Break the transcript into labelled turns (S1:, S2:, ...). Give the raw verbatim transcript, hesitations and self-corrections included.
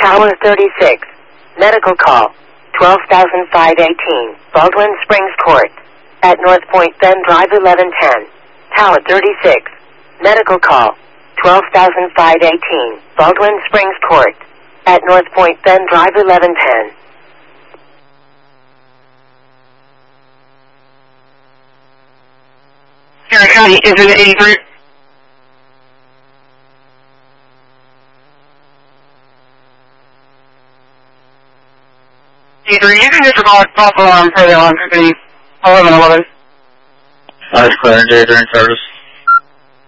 S1: Tower thirty-six. Medical call. twelve thousand five eighteen. Baldwin Springs Court. At North Point Bend Drive eleven ten. Tower thirty-six. Medical call. twelve thousand five eighteen. Baldwin Springs Court. At North Point Bend Drive eleven ten.
S2: Harry County is in eighty-three. eighty-three, you can disregard false alarm for the alarm company eleven eleven.
S3: Nice clearance, eighty-three in service.